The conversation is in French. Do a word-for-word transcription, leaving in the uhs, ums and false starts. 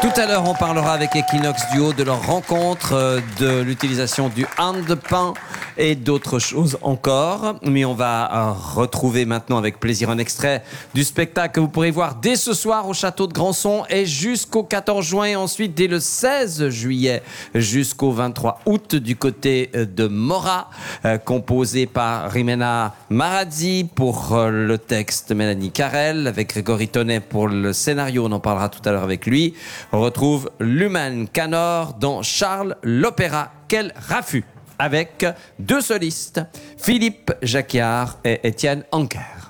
Tout à l'heure, on parlera avec Equinox Duo de leur rencontre, de l'utilisation du handpan et d'autres choses encore. Mais on va retrouver maintenant avec plaisir un extrait du spectacle que vous pourrez voir dès ce soir au Château de Grandson et jusqu'au quatorze juin et ensuite dès le seize juillet jusqu'au vingt-trois août du côté de Mora, euh, composé par Rimena Maradzi pour euh, le texte, Mélanie Carrel avec Grégory Tonnet pour le scénario. On en parlera tout à l'heure avec lui. On retrouve Lumen Canor dans Charles l'Opéra. Quel raffut! Avec deux solistes, Philippe Jacquiard et Étienne Anker.